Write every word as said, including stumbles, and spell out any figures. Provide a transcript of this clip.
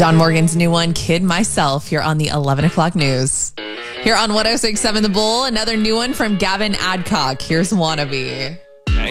John Morgan's new one, Kid Myself, here on the eleven o'clock news. Here on one oh six point seven The Bull, another new one from Gavin Adcock. Here's Wannabe.